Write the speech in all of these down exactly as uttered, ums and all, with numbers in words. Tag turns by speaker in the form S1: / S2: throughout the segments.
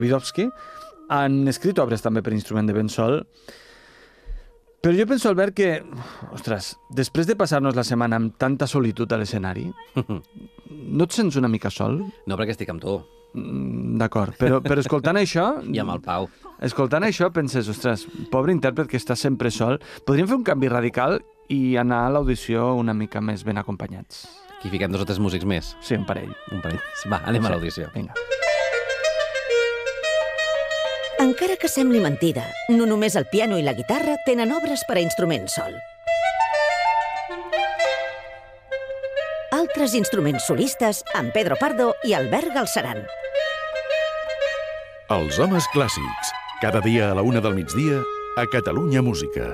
S1: Widowski, han escrit obres també per instrument de vent sol. Però jo penso, Albert, que, ostres, després de passar-nos la setmana amb tanta solitud a l'escenari, no et sents una mica sol?
S2: No, perquè estic amb tu.
S1: D'acord, però, però escoltant això...
S2: I amb el Pau.
S1: Escoltant això penses, ostres, pobre intèrpret que està sempre sol. Podríem fer un canvi radical i anar a l'audició una mica més ben acompanyats.
S2: Aquí fiquem dos o tres músics més.
S1: Sí, un parell.
S2: Un parell. Va, anem a l'audició.
S1: Vinga.
S3: Encara que sembli mentida, no només el piano i la guitarra tenen obres per a instruments sol. Altres instruments solistes amb Pedro Pardo i Albert Galceran.
S4: Els homes clàssics. Cada dia a la una del migdia a Catalunya Música.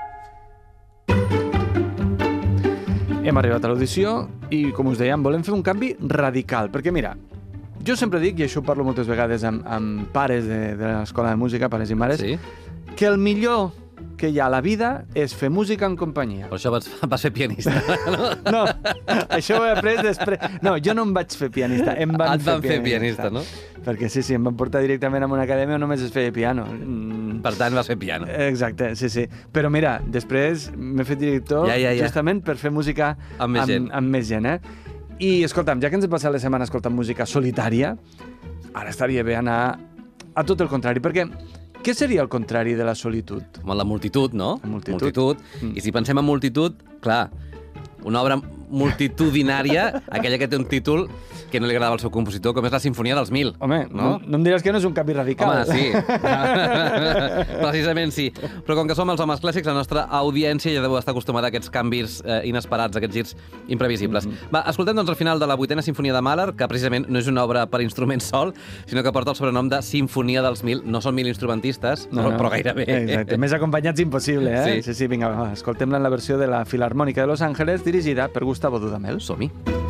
S1: Hem arribat a l'audició i, com us dèiem, volem fer un canvi radical. Perquè, mira, jo sempre dic, i això ho parlo moltes vegades amb, amb pares de, de l'escola de música, pares i mares,
S2: Sí?
S1: que el millor que hi ha a la vida és fer música en companyia.
S2: Per això vas, vas ser pianista. No?
S1: No, això ho he après després. No, jo no em vaig fer pianista, em van,
S2: Et van
S1: fer,
S2: fer pianista, no?
S1: Perquè sí, sí, em van portar directament a una acadèmia on només es feia piano. Mm,
S2: Per tant, vas fer piano.
S1: Exacte, sí, sí. Però mira, després m'he fet director
S2: Ja, ja, ja.
S1: justament per fer música
S2: Amb més gent.
S1: Amb, amb més gent, eh? I, escolta'm, ja que ens hem passat la setmana escoltant música solitària, ara estaria bé anar a tot el contrari, perquè què seria el contrari de la solitud?
S2: Home, la multitud, no?
S1: La multitud.
S2: multitud.
S1: Mm.
S2: I si pensem en multitud, clar, una obra multitudinària, aquella que té un títol que no li agradava al seu compositor, com és la Simfonia dels Mil.
S1: Home, no,
S2: no?
S1: no em diràs que no és un canvi radical.
S2: Home, sí. Precisament sí. Però com que som els homes clàssics, la nostra audiència ja deu estar acostumada a aquests canvis eh, inesperats, a aquests girs imprevisibles. Mm-hmm. Va, escoltem doncs al final de la vuitena Simfonia de Mahler, que precisament no és una obra per instrument sol, sinó que porta el sobrenom de Simfonia dels Mil. No són mil instrumentistes, no, no, però gairebé.
S1: Exacte, més acompanyats impossible, eh?
S2: Sí.
S1: Sí, sí, vinga, va, escoltem-la en la versió de la Filarmònica de Los Ángeles, dirigida per Gustavo Dudamel.
S2: Som-hi.